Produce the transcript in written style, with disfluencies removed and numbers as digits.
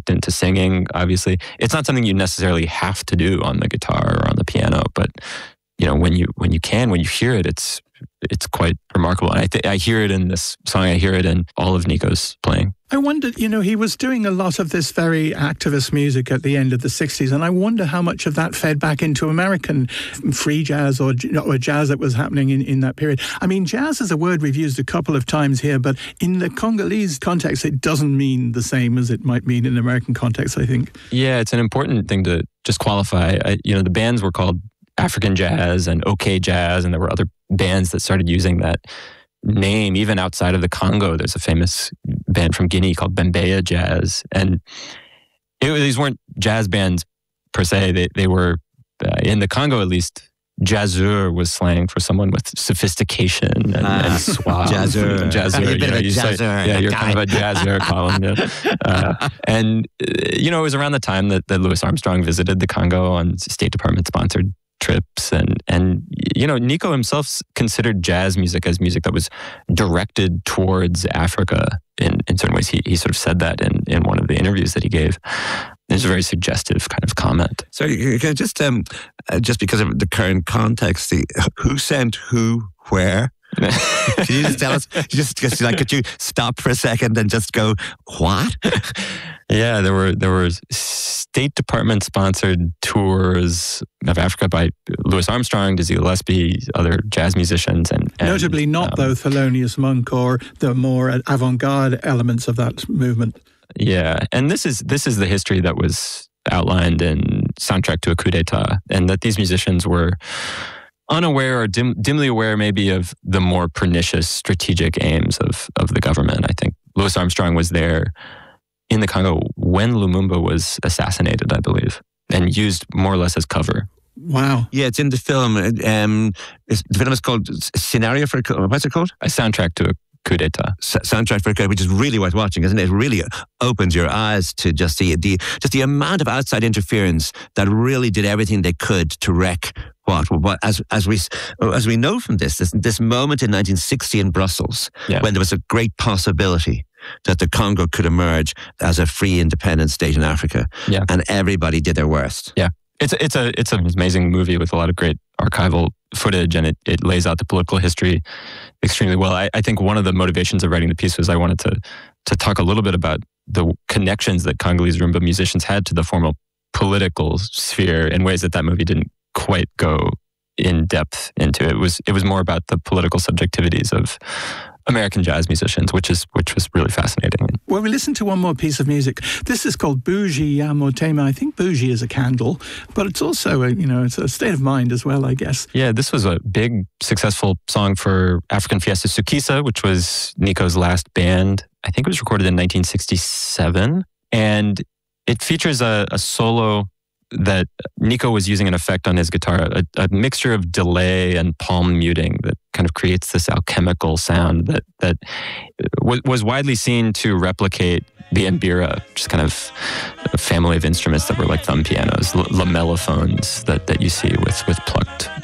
slipped into singing, obviously. It's not something you necessarily have to do on the guitar or on the piano, but when you hear it, it's quite remarkable. And I hear it in this song. I hear it in all of Nico's playing. I wondered, he was doing a lot of this very activist music at the end of the 60s, and I wonder how much of that fed back into American free jazz or jazz that was happening in that period. I mean, jazz is a word we've used a couple of times here, but in the Congolese context, it doesn't mean the same as it might mean in American context, I think. Yeah, it's an important thing to just qualify. The bands were called African Jazz and OK Jazz, and there were other bands that started using that name even outside of the Congo. There's a famous band from Guinea called Bembeya Jazz, and these weren't jazz bands per se. They were in the Congo, at least. Jazzeur was slang for someone with sophistication and suave. Jazzeur. You're kind of a jazzeur, Colin. Yeah. And it was around the time that Louis Armstrong visited the Congo on State Department sponsored trips, and Nico himself considered jazz music as music that was directed towards Africa in certain ways. He sort of said that in one of the interviews that he gave. It's a very suggestive kind of comment. So just because of the current context, who sent who where? Can you just tell us? Could you stop for a second and just go, what? Yeah, there were State Department sponsored tours of Africa by Louis Armstrong, Dizzy Gillespie, other jazz musicians, and notably not though Thelonious Monk or the more avant-garde elements of that movement. Yeah, and this is the history that was outlined in Soundtrack to a Coup d'Etat, and that these musicians were unaware or dimly aware maybe of the more pernicious strategic aims of the government. I think Louis Armstrong was there in the Congo when Lumumba was assassinated, I believe, and used more or less as cover. Wow. Yeah, it's in the film. The film is called Scenario for... What's it called? A Soundtrack to a Coup d'Etat. Soundtrack for a Coup, which is really worth watching, isn't it? It really opens your eyes to just the amount of outside interference that really did everything they could to wreck what as we know from this moment in 1960 in Brussels, when there was a great possibility that the Congo could emerge as a free, independent state in Africa, and everybody did their worst. Yeah, it's an amazing movie with a lot of great archival footage, and it lays out the political history extremely well. I think one of the motivations of writing the piece was I wanted to talk a little bit about the connections that Congolese rumba musicians had to the formal political sphere in ways that movie didn't quite go in depth into. It was more about the political subjectivities of American jazz musicians, which was really fascinating. Well, we listen to one more piece of music. This is called Bougie ya Motema. I think bougie is a candle, but it's also it's a state of mind as well, I guess. Yeah, this was a big, successful song for African Fiesta Sukisa, which was Nico's last band. I think it was recorded in 1967, and it features a solo that Nico was using an effect on his guitar, a mixture of delay and palm muting that kind of creates this alchemical sound that was widely seen to replicate the mbira, which is kind of a family of instruments that were like thumb pianos, lamellophones that you see with plucked